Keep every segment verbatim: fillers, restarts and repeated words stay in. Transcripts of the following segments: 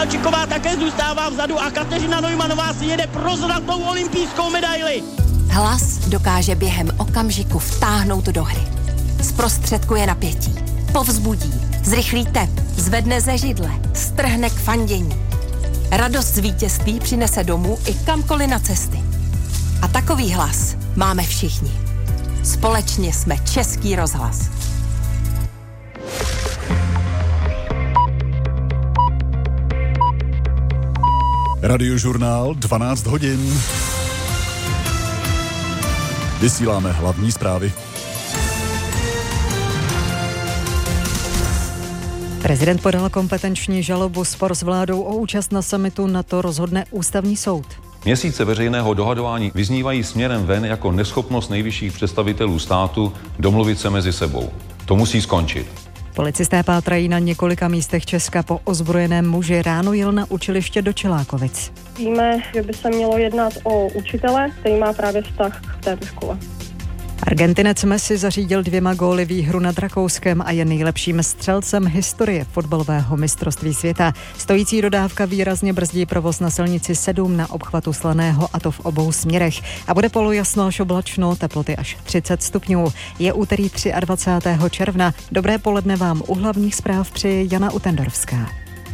Kovalčiková také zůstává vzadu a Kateřina Neumannová si jede pro zlatou olympijskou medaili. Hlas dokáže během okamžiku vtáhnout do hry. Zprostředkuje napětí, povzbudí, zrychlí tep, zvedne ze židle, strhne k fandění. Radost z vítězství přinese domů i kamkoliv na cesty. A takový hlas máme všichni. Společně jsme Český rozhlas. Radiožurnál dvanáct hodin. Vysíláme hlavní zprávy. Prezident podal kompetenční žalobu, spor s vládou o účast na summitu NATO rozhodne ústavní soud. Měsíce veřejného dohadování vyznívají směrem ven jako neschopnost nejvyšších představitelů státu domluvit se mezi sebou. To musí skončit. Policisté pátrají na několika místech Česka po ozbrojeném muži. Ráno jel na učiliště do Čelákovic. Víme, že by se mělo jednat o učitele, který má právě vztah k této škole. Argentinec Messi zařídil dvěma góly výhru nad Rakouskem a je nejlepším střelcem historie fotbalového mistrovství světa. Stojící dodávka výrazně brzdí provoz na silnici sedm na obchvatu Slaného, a to v obou směrech. A bude polojasno až oblačno, teploty až třicet stupňů. Je úterý dvacátého třetího června. Dobré poledne vám u hlavních zpráv přeje Jana Utendorská.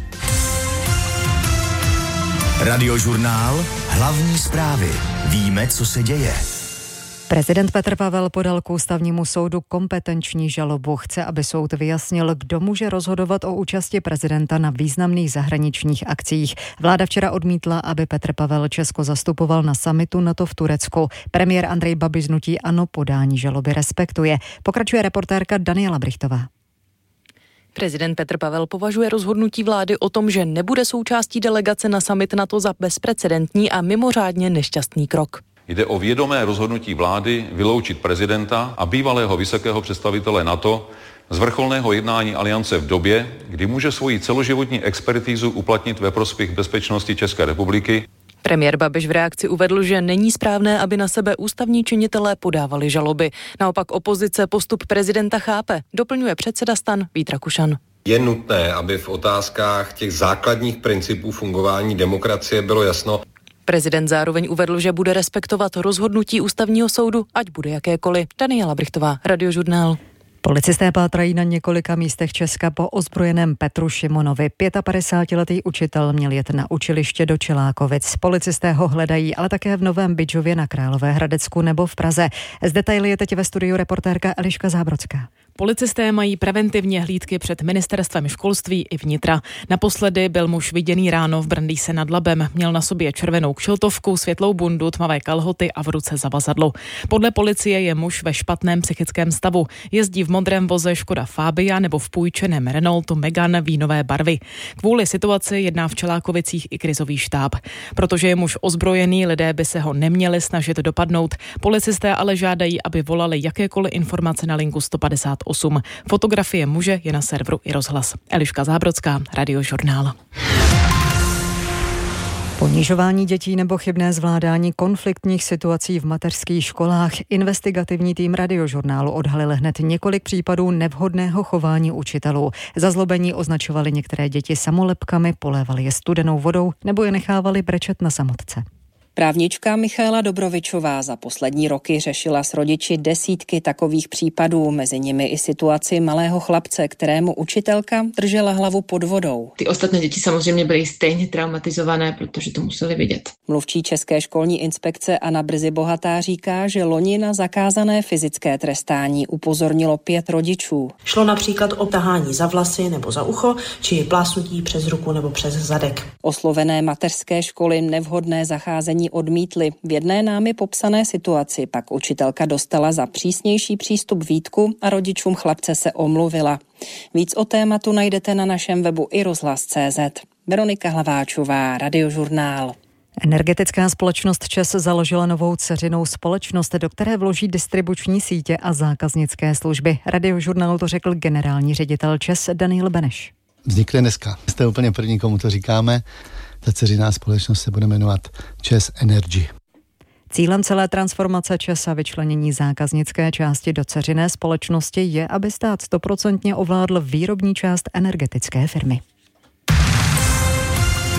Radiožurnál Hlavní zprávy. Víme, co se děje. Prezident Petr Pavel podal k ústavnímu soudu kompetenční žalobu. Chce, aby soud vyjasnil, kdo může rozhodovat o účasti prezidenta na významných zahraničních akcích. Vláda včera odmítla, aby Petr Pavel Česko zastupoval na summitu NATO v Turecku. Premiér Andrej Babiš z hnutí ANO podání žaloby respektuje. Pokračuje reportérka Daniela Brichtová. Prezident Petr Pavel považuje rozhodnutí vlády o tom, že nebude součástí delegace na summit NATO za bezprecedentní a mimořádně nešťastný krok. Jde o vědomé rozhodnutí vlády vyloučit prezidenta a bývalého vysokého představitele NATO z vrcholného jednání aliance v době, kdy může svoji celoživotní expertízu uplatnit ve prospěch bezpečnosti České republiky. Premiér Babiš v reakci uvedl, že není správné, aby na sebe ústavní činitelé podávali žaloby. Naopak opozice postup prezidenta chápe, doplňuje předseda STAN Vít Rakušan. Je nutné, aby v otázkách těch základních principů fungování demokracie bylo jasno. Prezident zároveň uvedl, že bude respektovat rozhodnutí ústavního soudu, ať bude jakékoliv. Daniela Brichtová, Radiožurnál. Policisté pátrají na několika místech Česka po ozbrojeném Petru Šimonovi. padesátipětiletý učitel měl jet na učiliště do Čelákovic. Policisté ho hledají, ale také v Novém Bydžově na Královéhradecku nebo v Praze. Z detaily je teď ve studiu reportérka Eliška Zábrodská. Policisté mají preventivně hlídky před ministerstvem školství i vnitra. Naposledy byl muž viděný ráno v Brandýse nad Labem. Měl na sobě červenou kšiltovku, světlou bundu, tmavé kalhoty a v ruce zavazadlo. Podle policie je muž ve špatném psychickém stavu. Jezdí v modrém voze Škoda Fabia nebo v půjčeném Renaultu Megane vínové barvy. Kvůli situaci jedná v Čelákovicích i krizový štáb. Protože je muž ozbrojený, lidé by se ho neměli snažit dopadnout. Policisté ale žádají, aby volali jakékoliv informace na linku sto padesát osm. Fotografie muže je na serveru i rozhlas. Eliška Zábrodská, Radiožurnál. Ponižování dětí nebo chybné zvládání konfliktních situací v mateřských školách. Investigativní tým Radiožurnálu odhalil hned několik případů nevhodného chování učitelů. Za zlobení označovali některé děti samolepkami, polévali je studenou vodou nebo je nechávali brečet na samotce. Právnička Michaela Dobrovičová za poslední roky řešila s rodiči desítky takových případů, mezi nimi i situaci malého chlapce, kterému učitelka držela hlavu pod vodou. Ty ostatní děti samozřejmě byly stejně traumatizované, protože to museli vidět. Mluvčí České školní inspekce Anna Brzy Bohatá říká, že loni na zakázané fyzické trestání upozornilo pět rodičů. Šlo například o tahání za vlasy nebo za ucho, či plásnutí přes ruku nebo přes zadek. Oslovené mateřské školy nevhodné zacházení odmítli. V jedné námi popsané situaci pak učitelka dostala za přísnější přístup výtku a rodičům chlapce se omluvila. Víc o tématu najdete na našem webu i rozhlas tečka cé zet. Veronika Hlaváčová, Radiožurnál. Energetická společnost ČEZ založila novou dceřinou společnost, do které vloží distribuční sítě a zákaznické služby. Radiožurnálu to řekl generální ředitel ČEZ Daniel Beneš. Vznikly dneska. Jste úplně první, komu to říkáme. Ta dceřiná společnost se bude jmenovat ČEZ Energy. Cílem celé transformace ČEZ a vyčlenění zákaznické části do dceřiné společnosti je, aby stát stoprocentně ovládl výrobní část energetické firmy.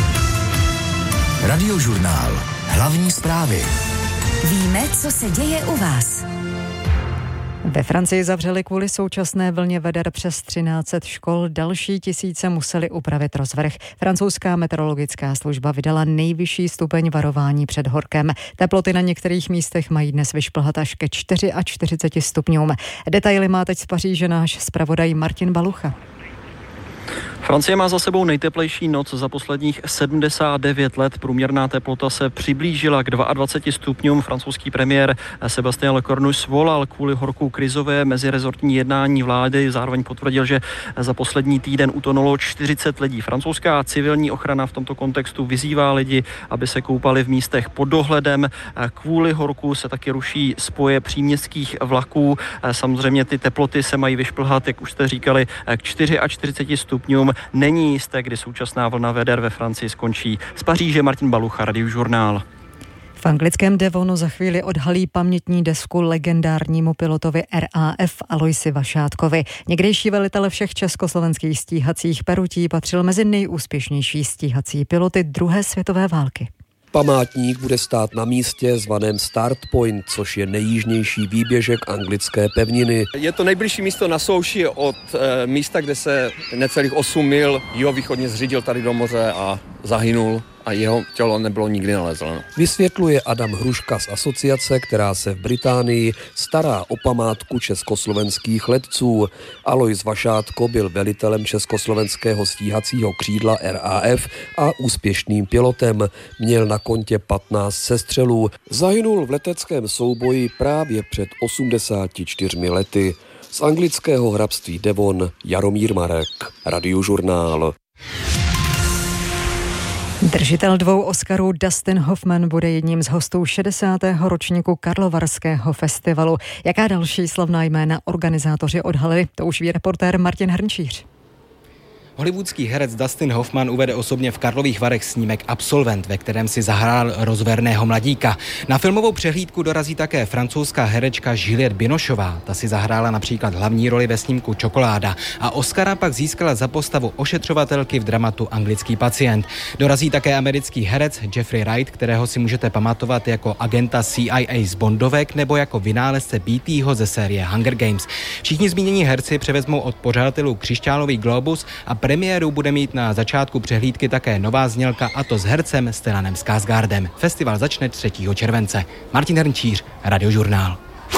Radiožurnál. Hlavní zprávy. Víme, co se děje u vás. Ve Francii zavřeli kvůli současné vlně veder přes třináct set škol, další tisíce museli upravit rozvrh. Francouzská meteorologická služba vydala nejvyšší stupeň varování před horkem. Teploty na některých místech mají dnes vyšplhat až ke čtyřiceti čtyři stupňům. Detaily má teď z Paříže náš zpravodaj Martin Balucha. Francie má za sebou nejteplejší noc za posledních sedmdesát devět let. Průměrná teplota se přiblížila k dvaceti dvěma stupňům. Francouzský premiér Sébastien Lecornu svolal kvůli horku krizové mezirezortní jednání vlády. Zároveň potvrdil, že za poslední týden utonulo čtyřicet lidí. Francouzská civilní ochrana v tomto kontextu vyzývá lidi, aby se koupali v místech pod dohledem. Kvůli horku se taky ruší spoje příměstských vlaků. Samozřejmě ty teploty se mají vyšplhat, jak už jste říkali, k čtyřiceti čtyři stupňům. Není jisté, kdy současná vlna veder ve Francii skončí. Z Paříže Martin Balucha, Radiožurnál. V anglickém Devonu za chvíli odhalí pamětní desku legendárnímu pilotovi R A F Aloisi Vašátkovi. Někdejší velitel všech československých stíhacích perutí patřil mezi nejúspěšnější stíhací piloty druhé světové války. Památník bude stát na místě zvaném Start Point, což je nejjižnější výběžek anglické pevniny. Je to nejbližší místo na souši od e, místa, kde se necelých osm mil jihovýchodně zřídil tady do moře a zahynul a jeho tělo nebylo nikdy nalezeno. Vysvětluje Adam Hruška z asociace, která se v Británii stará o památku československých letců. Alois Vašátko byl velitelem československého stíhacího křídla R A F a úspěšným pilotem. Měl na kontě patnáct sestřelů. Zahynul v leteckém souboji právě před osmdesáti čtyřmi lety. Z anglického hrabství Devon Jaromír Marek, Radiožurnál. Držitel dvou Oscarů Dustin Hoffman bude jedním z hostů šedesátého ročníku Karlovarského festivalu. Jaká další slavná jména organizátoři odhalili, to už ví reportér Martin Hrnčíř. Hollywoodský herec Dustin Hoffman uvede osobně v Karlových Varech snímek Absolvent, ve kterém si zahrál rozverného mladíka. Na filmovou přehlídku dorazí také francouzská herečka Juliette Binocheová. Ta si zahrála například hlavní roli ve snímku Čokoláda a Oscara pak získala za postavu ošetřovatelky v dramatu Anglický pacient. Dorazí také americký herec Jeffrey Wright, kterého si můžete pamatovat jako agenta C I A z Bondovek nebo jako vynálezce B T ho ze série Hunger Games. Všichni zmínění herci převezmou od pořadatelů křišťálový globus a premiéru bude mít na začátku přehlídky také nová znělka, a to s hercem Stellanem Skarsgårdem. Festival začne třetího července. Martin Hrnčíř, Radiožurnál.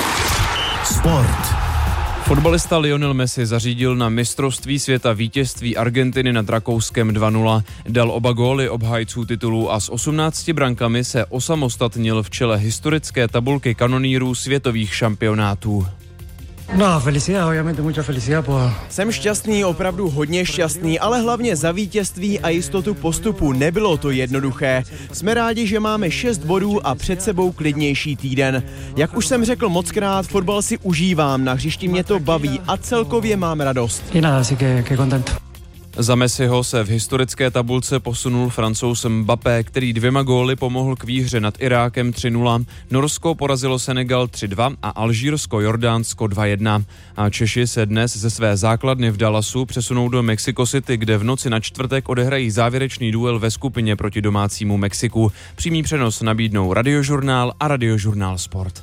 Sport. Fotbalista Lionel Messi zařídil na mistrovství světa vítězství Argentiny nad Rakouskem dva nula. Dal oba góly obhájců titulu a s osmnácti brankami se osamostatnil v čele historické tabulky kanonýrů světových šampionátů. No, felicidad, obviamente mucha felicidad por... Jsem šťastný, opravdu hodně šťastný, ale hlavně za vítězství a jistotu postupu. Nebylo to jednoduché. Jsme rádi, že máme šest bodů a před sebou klidnější týden. Jak už jsem řekl mockrát, fotbal si užívám, na hřišti mě to baví a celkově mám radost. Y nada, así que, que contento. Za Messiho se v historické tabulce posunul Francouz Mbappé, který dvěma góly pomohl k výhře nad Irákem tři nula. Norsko porazilo Senegal tři dva a Alžírsko Jordánsko dva jedna. A Češi se dnes ze své základny v Dallasu přesunou do Mexico City, kde v noci na čtvrtek odehrají závěrečný duel ve skupině proti domácímu Mexiku. Přímý přenos nabídnou Radiožurnál a Radiožurnál Sport.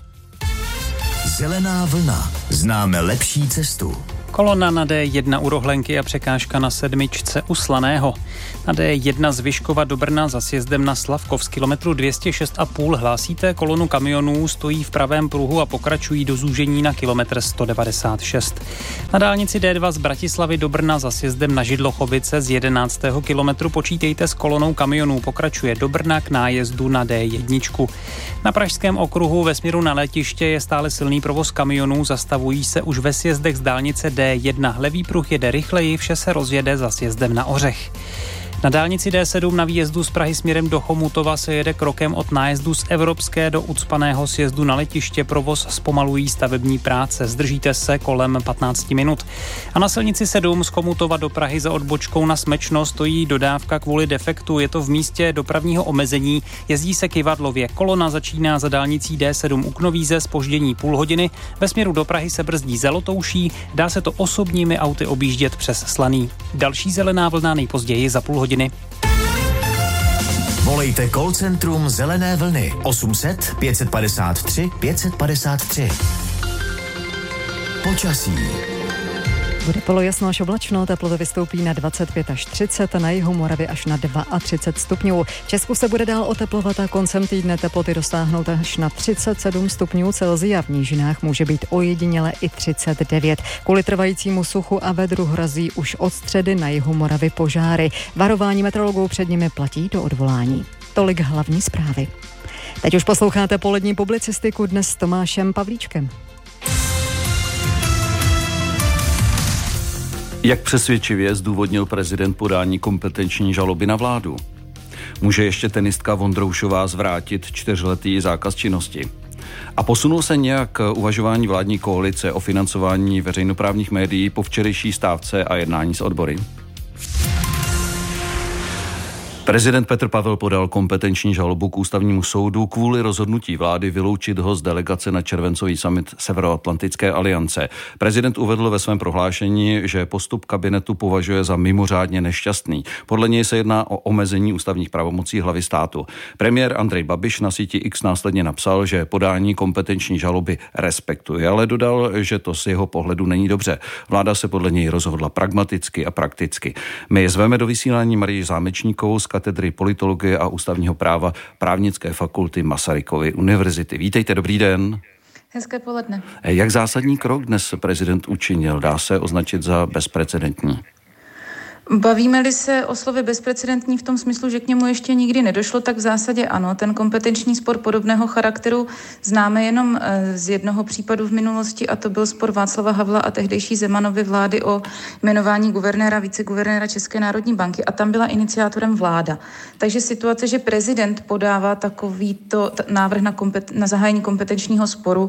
Zelená vlna. Známe lepší cestu. Kolona na D jedna u Rohlenky a překážka na sedmičce u Slaného. Na D jedna z Vyškova do Brna za sjezdem na Slavkov z kilometru dvě stě šest a půl hlásíte kolonu kamionů, stojí v pravém pruhu a pokračují do zúžení na kilometr sto devadesát šest. Na dálnici D dva z Bratislavy do Brna za sjezdem na Židlochovice z jedenáctého kilometru počítejte s kolonou kamionů, pokračuje do Brna k nájezdu na D jedna. Na Pražském okruhu ve směru na letiště je stále silný provoz kamionů, zastavují se už ve sjezdech z dálnice D jedna. Levý pruh jede rychleji, vše se rozjede za sjezdem na Ořech. Na dálnici D sedm na výjezdu z Prahy směrem do Chomutova se jede krokem od nájezdu z Evropské do ucpaného sjezdu na letiště. Provoz zpomalují stavební práce. Zdržíte se kolem patnáct minut. A na silnici sedm z Chomutova do Prahy za odbočkou na Smečno stojí dodávka kvůli defektu. Je to v místě dopravního omezení. Jezdí se kyvadlově. Kolona začíná za dálnicí D sedm u Knovíze, zpoždění půl hodiny. Ve směru do Prahy se brzdí za Lotouší. Dá se to osobními auty objíždět přes Slaný. Další zelená vlna nejpozději za půl hodiny. Volejte call centrum Zelené vlny osm set pět padesát tři pět padesát tři. Počasí. Bude polojasno až oblačno, teplota vystoupí na dvacet pět až třicet, na jihu Moravy až na třicet dva stupňů. V Česku se bude dál oteplovat a koncem týdne teploty dostáhnou až na třicet sedm stupňů Celsia. V nížinách může být ojediněle i třicet devět. Kvůli trvajícímu suchu a vedru hrozí už od středy na jihu Moravy požáry. Varování meteorologů před nimi platí do odvolání. Tolik hlavní zprávy. Teď už posloucháte polední publicistiku dnes s Tomášem Pavlíčkem. Jak přesvědčivě zdůvodnil prezident podání kompetenční žaloby na vládu? Může ještě tenistka Vondroušová zvrátit čtyřletý zákaz činnosti? A posunul se nějak uvažování vládní koalice o financování veřejnoprávních médií po včerejší stávce a jednání s odbory? Prezident Petr Pavel podal kompetenční žalobu k ústavnímu soudu kvůli rozhodnutí vlády vyloučit ho z delegace na červencový summit Severoatlantické aliance. Prezident uvedl ve svém prohlášení, že postup kabinetu považuje za mimořádně nešťastný. Podle něj se jedná o omezení ústavních pravomocí hlavy státu. Premiér Andrej Babiš na síti X následně napsal, že podání kompetenční žaloby respektuje, ale dodal, že to z jeho pohledu není dobře. Vláda se podle něj rozhodla pragmaticky a prakticky. My zveme do vysílání Marii Zámečníkovou z katedry politologie a ústavního práva Právnické fakulty Masarykovy univerzity. Vítejte, dobrý den. Hezké poledne. Jak zásadní krok dnes prezident učinil? Dá se označit za bezprecedentní? Bavíme-li se o slově bezprecedentní v tom smyslu, že k němu ještě nikdy nedošlo, tak v zásadě ano. Ten kompetenční spor podobného charakteru známe jenom z jednoho případu v minulosti a to byl spor Václava Havla a tehdejší Zemanovy vlády o jmenování guvernéra, viceguvernéra České národní banky a tam byla iniciátorem vláda. Takže situace, že prezident podává takovýto návrh na, kompet- na zahájení kompetenčního sporu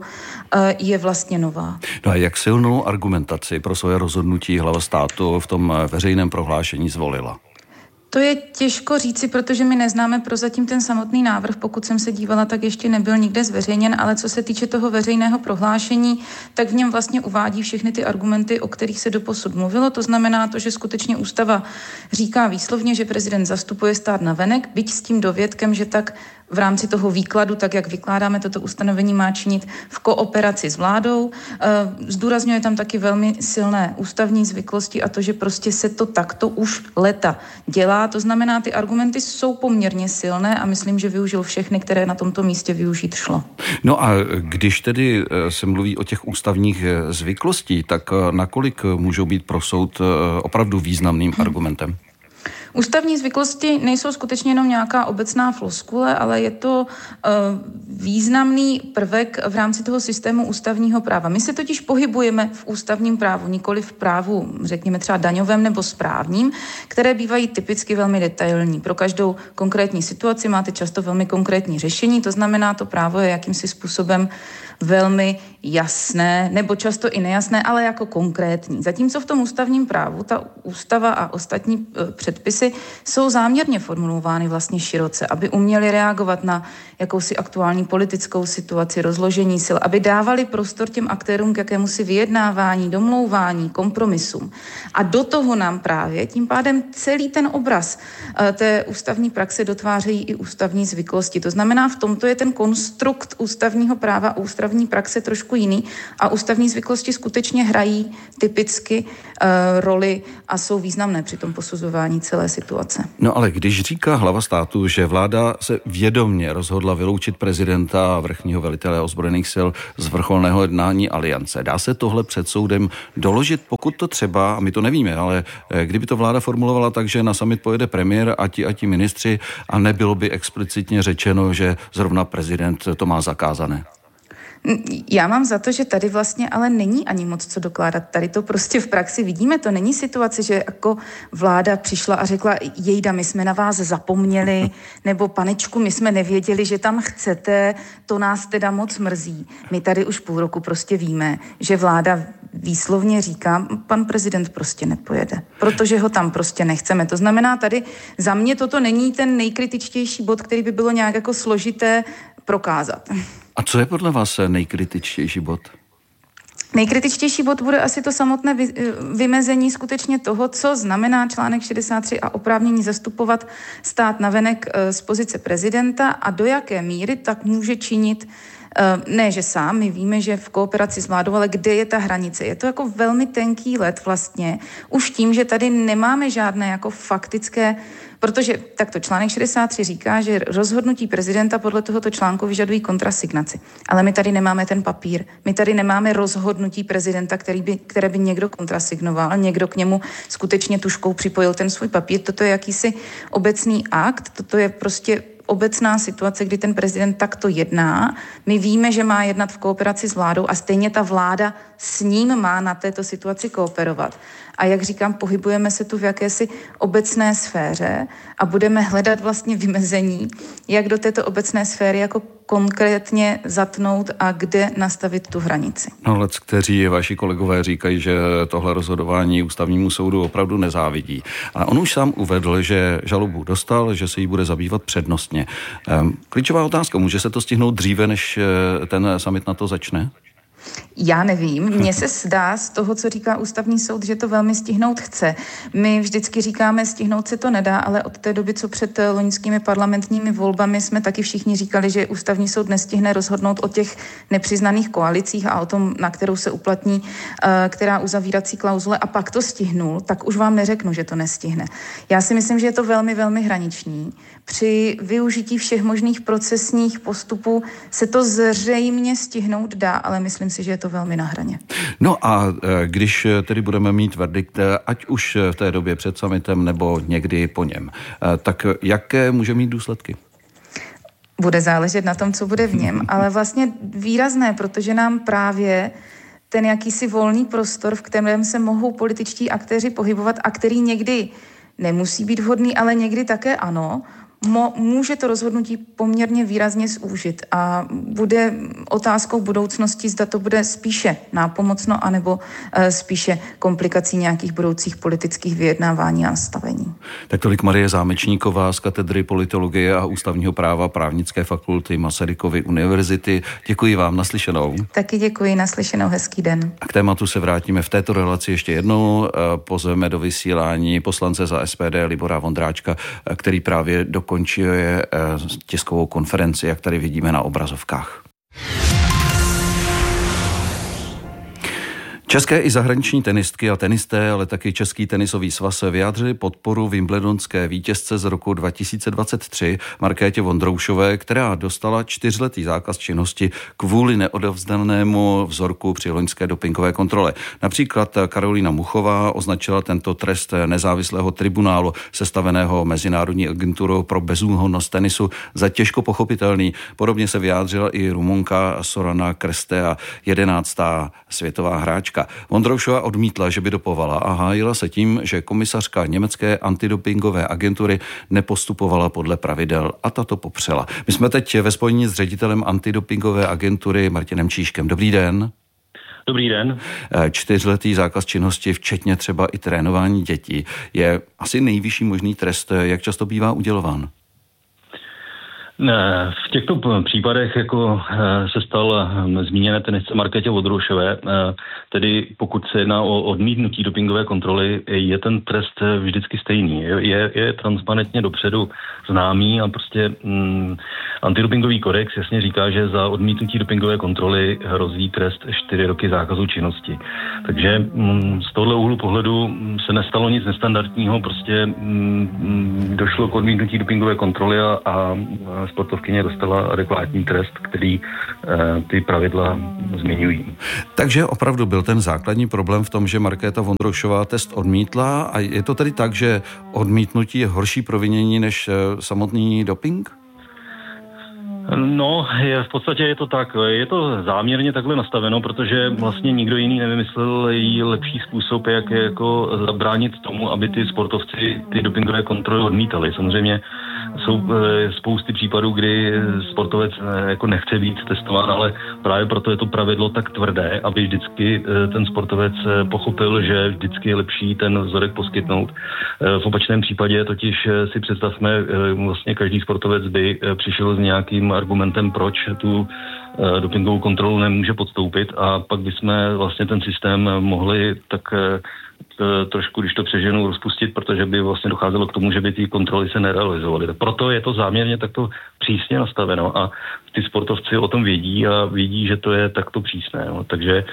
je vlastně nová. No a jak silnou argumentaci pro svoje rozhodnutí hlava státu v tom veřejném prohlášení zvolila? To je těžko říci, protože my neznáme prozatím ten samotný návrh. Pokud jsem se dívala, tak ještě nebyl nikde zveřejněn, ale co se týče toho veřejného prohlášení, tak v něm vlastně uvádí všechny ty argumenty, o kterých se doposud mluvilo. To znamená to, že skutečně ústava říká výslovně, že prezident zastupuje stát navenek, byť s tím dovětkem, že tak v rámci toho výkladu, tak jak vykládáme toto ustanovení, má činit v kooperaci s vládou. Zdůrazňuje tam taky velmi silné ústavní zvyklosti a to, že prostě se to takto už leta dělá. To znamená, ty argumenty jsou poměrně silné a myslím, že využil všechny, které na tomto místě využít šlo. No a když tedy se mluví o těch ústavních zvyklostí, tak nakolik můžou být pro soud opravdu významným hmm. argumentem? Ústavní zvyklosti nejsou skutečně jenom nějaká obecná floskule, ale je to uh, významný prvek v rámci toho systému ústavního práva. My se totiž pohybujeme v ústavním právu, nikoli v právu, řekněme třeba daňovém nebo správním, které bývají typicky velmi detailní. Pro každou konkrétní situaci máte často velmi konkrétní řešení, to znamená, to právo je jakýmsi způsobem velmi jasné, nebo často i nejasné, ale jako konkrétní. Zatímco v tom ústavním právu ta ústava a ostatní předpisy jsou záměrně formulovány vlastně široce, aby uměly reagovat na jakousi aktuální politickou situaci, rozložení sil, aby dávali prostor těm aktérům k jakémusi vyjednávání, domlouvání, kompromisům. A do toho nám právě tím pádem celý ten obraz té ústavní praxe dotvářejí i ústavní zvyklosti. To znamená, v tomto je ten konstrukt ústavního práva a ústavní praxe trošku jiný a ústavní zvyklosti skutečně hrají typicky uh, roli a jsou významné při tom posuzování celé situace. No ale když říká hlava státu, že vláda se vědomě rozhodla vyloučit prezidenta a vrchního velitele ozbrojených sil z vrcholného jednání aliance, dá se tohle před soudem doložit, pokud to třeba, a my to nevíme, ale kdyby to vláda formulovala tak, že na summit pojede premiér a ti a ti ministři a nebylo by explicitně řečeno, že zrovna prezident to má zakázané? Já mám za to, že tady vlastně ale není ani moc co dokládat. Tady to prostě v praxi vidíme. To není situace, že jako vláda přišla a řekla, jejda, my jsme na vás zapomněli, nebo panečku, my jsme nevěděli, že tam chcete, to nás teda moc mrzí. My tady už půl roku prostě víme, že vláda výslovně říká, pan prezident prostě nepojede, protože ho tam prostě nechceme. To znamená, tady za mě toto není ten nejkritičtější bod, který by bylo nějak jako složité prokázat. A co je podle vás nejkritičtější bod? Nejkritičtější bod bude asi to samotné vy, vymezení skutečně toho, co znamená článek šedesát tři a oprávnění zastupovat stát navenek z pozice prezidenta a do jaké míry tak může činit ne, že sám, my víme, že v kooperaci s vládou, ale kde je ta hranice? Je to jako velmi tenký led vlastně, už tím, že tady nemáme žádné jako faktické, protože takto článek šedesát tři říká, že rozhodnutí prezidenta podle tohoto článku vyžadují kontrasignaci. Ale my tady nemáme ten papír, my tady nemáme rozhodnutí prezidenta, který by, které by někdo kontrasignoval, někdo k němu skutečně tužkou připojil ten svůj papír. Toto je jakýsi obecný akt, toto je prostě obecná situace, kdy ten prezident takto jedná. My víme, že má jednat v kooperaci s vládou a stejně ta vláda s ním má na této situaci kooperovat. A jak říkám, pohybujeme se tu v jakési obecné sféře a budeme hledat vlastně vymezení, jak do této obecné sféry jako konkrétně zatnout a kde nastavit tu hranici. No, lec, kteří vaši kolegové říkají, že tohle rozhodování ústavnímu soudu opravdu nezávidí. A on už sám uvedl, že žalobu dostal, že se jí bude zabývat přednostně. Klíčová otázka, může se to stihnout dříve, než ten summit na to začne? Já nevím, mně se zdá z toho, co říká ústavní soud, že to velmi stihnout chce. My vždycky říkáme, stihnout se to nedá, ale od té doby, co před loňskými parlamentními volbami jsme taky všichni říkali, že ústavní soud nestihne rozhodnout o těch nepřiznaných koalicích a o tom, na kterou se uplatní, která uzavírací klauzule, a pak to stihnul, tak už vám neřeknu, že to nestihne. Já si myslím, že je to velmi, velmi hraniční. Při využití všech možných procesních postupů se to zřejmě stihnout dá, ale myslím si, že je to velmi na hraně. No a když tedy budeme mít verdikt, ať už v té době před summitem nebo někdy po něm, tak jaké může mít důsledky? Bude záležet na tom, co bude v něm, ale vlastně výrazné, protože nám právě ten jakýsi volný prostor, v kterém se mohou političtí aktéři pohybovat a který někdy nemusí být vhodný, ale někdy také ano, Mo, může to rozhodnutí poměrně výrazně zúžit a bude otázkou budoucnosti, zda to bude spíše nápomocno, anebo e, spíše komplikací nějakých budoucích politických vyjednávání a nastavení. Tak tolik Marie Zámečníková z katedry politologie a ústavního práva Právnické fakulty Masarykovy univerzity. Děkuji vám, naslyšenou. Taky děkuji, naslyšenou, hezký den. A k tématu se vrátíme v této relaci ještě jednou. Pozveme do vysílání poslance za S P D Libora Vondráčka, který právě dokončuje tiskovou konferenci, jak tady vidíme na obrazovkách. České i zahraniční tenistky a tenisté, ale taky Český tenisový svaz vyjádřili podporu wimbledonské vítězce z roku dva tisíce dvacet tři Markétě Vondroušové, která dostala čtyřletý zákaz činnosti kvůli neodevzdanému vzorku při loňské dopingové kontrole. Například Karolína Muchová označila tento trest nezávislého tribunálu sestaveného Mezinárodní agenturou pro bezúhonnost tenisu za těžko pochopitelný. Podobně se vyjádřila i Rumunka Sorana Krstea, jedenáctá světová hráčka. Vondroušová odmítla, že by dopovala a hájila se tím, že komisařka německé antidopingové agentury nepostupovala podle pravidel a tato popřela. My jsme teď ve spojení s ředitelem antidopingové agentury Martinem Číškem. Dobrý den. Dobrý den. Čtyřletý zákaz činnosti, včetně třeba i trénování dětí, je asi nejvyšší možný trest. Jak často bývá udělován? V těchto případech jako se stal zmíněné tenisce Markétě Vondroušové, tedy pokud se jedná o odmítnutí dopingové kontroly, je ten trest vždycky stejný. Je, je transparentně dopředu známý a prostě mm, antidopingový kodex jasně říká, že za odmítnutí dopingové kontroly hrozí trest čtyři roky zákazu činnosti. Takže mm, z tohohle úhlu pohledu se nestalo nic nestandardního, prostě mm, došlo k odmítnutí dopingové kontroly a, a sportovkyně dostala adekvátní trest, který e, ty pravidla zmiňují. Takže opravdu byl ten základní problém v tom, že Markéta Vondroušová test odmítla a je to tedy tak, že odmítnutí je horší provinění než samotný doping? No, je, v podstatě je to tak. Je to záměrně takhle nastaveno, protože vlastně nikdo jiný nevymyslel jí lepší způsob, jak jako zabránit tomu, aby ty sportovci ty dopingové kontroly odmítali. Samozřejmě jsou spousty případů, kdy sportovec jako nechce být testován, ale právě proto je to pravidlo tak tvrdé, aby vždycky ten sportovec pochopil, že vždycky je lepší ten vzorek poskytnout. V opačném případě totiž si představme, vlastně každý sportovec by přišel s nějakým argumentem, proč tu dopingovou kontrolu nemůže podstoupit, a pak bychom vlastně ten systém mohli tak trošku, když to přeženu, rozpustit, protože by vlastně docházelo k tomu, že by ty kontroly se nerealizovaly. Proto je to záměrně takto přísně nastaveno a ty sportovci o tom vědí a vědí, že to je takto přísné. No. Takže...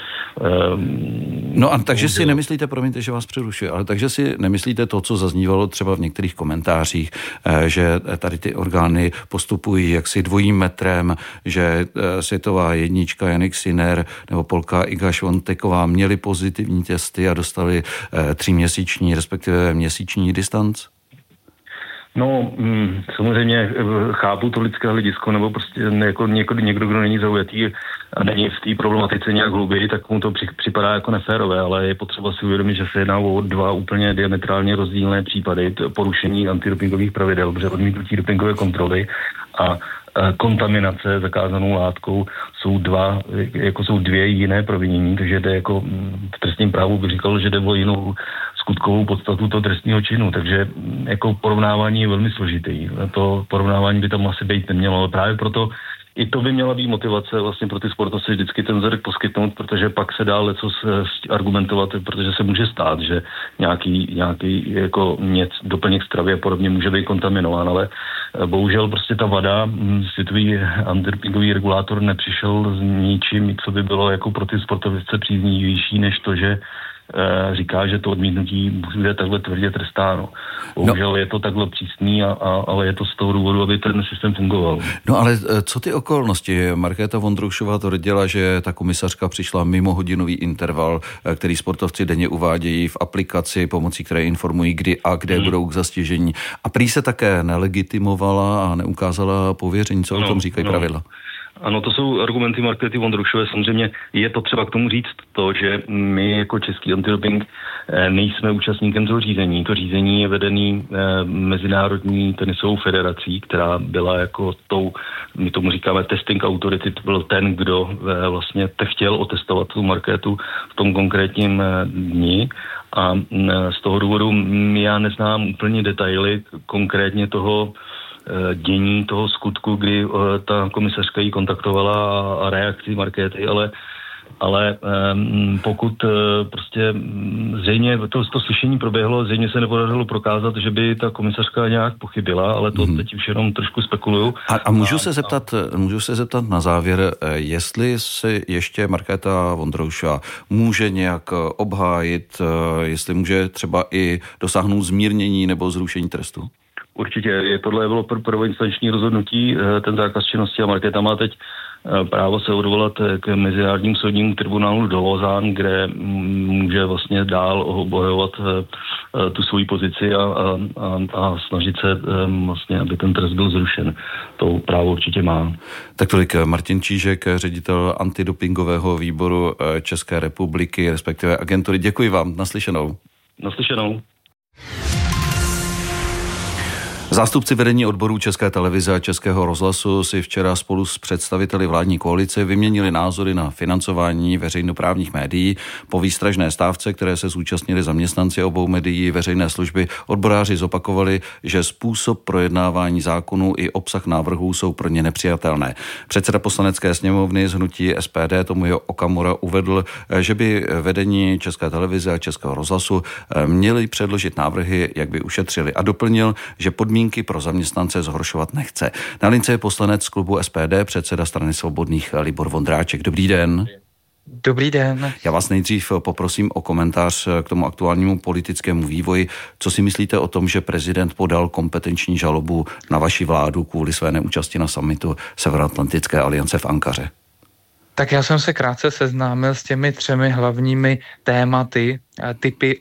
Um, no a takže si nemyslíte, promiňte, že vás přerušuji, ale takže si nemyslíte to, co zaznívalo třeba v některých komentářích, že tady ty orgány postupují jaksi dvojím metrem, že světová jednička Jannik Sinner nebo Polka Iga Swiateková měli pozitivní testy a dostali tříměsíční, respektive měsíční distanc? No, mm, samozřejmě chápu to lidské hledisko, nebo prostě jako někdo, někdo, kdo není zaujatý a není v té problematice nějak hluběji, tak mu to při, připadá jako neférové, ale je potřeba si uvědomit, že se jedná o dva úplně diametrálně rozdílné případy porušení antidopingových pravidel, protože odmítnutí dopingové kontroly a kontaminace zakázanou látkou jsou dva, jako jsou dvě jiné provinění, takže jde jako v trestním právu bych říkal, že jde o jinou skutkovou podstatu toho trestního činu, takže jako porovnávání je velmi složitý. To porovnávání by tam asi být nemělo, ale právě proto i to by měla být motivace vlastně pro ty sportovce vždycky ten vzorek poskytnout, protože pak se dá leco argumentovat, protože se může stát, že nějaký, nějaký jako něco, doplněk stravy a podobně může být kontaminován, ale bohužel prostě ta vada, světový antidopingový regulátor nepřišel s ničím, co by bylo jako pro ty sportovce příznivější, než to, že říká, že to odmítnutí bude takhle tvrdě trestáno. Bohužel no. je to takhle přísný, a, a, ale je to z toho důvodu, aby ten systém fungoval. No ale co ty okolnosti? Markéta Vondroušová tvrdila, že ta komisařka přišla mimo hodinový interval, který sportovci denně uvádějí v aplikaci, pomocí které informují, kdy a kde hmm. budou k zastižení. A prý se také nelegitimovala a neukázala pověření. Co no, o tom říkají no. pravidla? Ano, to jsou argumenty Markéty Vondroušové. Samozřejmě je to třeba k tomu říct to, že my jako český antidoping nejsme účastníkem toho řízení. To řízení je vedený Mezinárodní tenisovou federací, která byla jako tou, my tomu říkáme testing authority, to byl ten, kdo vlastně chtěl otestovat tu Markétu v tom konkrétním dni. A z toho důvodu já neznám úplně detaily konkrétně toho dění toho skutku, kdy ta komisařka ji kontaktovala a reakci Markéty, ale, ale pokud prostě zřejmě to, to slyšení proběhlo, zřejmě se nepodařilo prokázat, že by ta komisařka nějak pochybila, ale to mm. teď už jenom trošku spekuluju. A, a můžu se zeptat, můžu se zeptat na závěr, jestli si ještě Markéta Vondroušová může nějak obhájit, jestli může třeba i dosáhnout zmírnění nebo zrušení trestu? Určitě, je tohle bylo prvoinstanční rozhodnutí, ten zákaz činnosti, a Markéta má teď právo se odvolat k Mezinárodnímu soudnímu tribunálu do Lausanne, kde může vlastně dál obhajovat tu svoji pozici a, a, a snažit se vlastně, aby ten trest byl zrušen. To právo určitě má. Tak tolik Martin Čížek, ředitel antidopingového výboru České republiky, respektive agentury. Děkuji vám, naslyšenou. Naslyšenou. Zástupci vedení odborů České televize a Českého rozhlasu si včera spolu s představiteli vládní koalice vyměnili názory na financování veřejnoprávních médií. Po výstražné stávce, které se zúčastnili zaměstnanci obou médií veřejné služby, odboráři zopakovali, že způsob projednávání zákonů i obsah návrhů jsou pro ně nepřijatelné. Předseda Poslanecké sněmovny z hnutí S P D Tomio Okamura uvedl, že by vedení České televize a Českého rozhlasu měli předložit návrhy, jak by ušetřili, a doplnil, že podmínky pro zaměstnance zhoršovat nechce. Na lince je poslanec z klubu S P D, předseda Strany svobodných Libor Vondráček. Dobrý den. Dobrý den. Já vás nejdřív poprosím o komentář k tomu aktuálnímu politickému vývoji. Co si myslíte o tom, že prezident podal kompetenční žalobu na vaši vládu kvůli své neúčasti na summitu Severoatlantické aliance v Ankaře? Tak já jsem se krátce seznámil s těmi třemi hlavními tématy, typy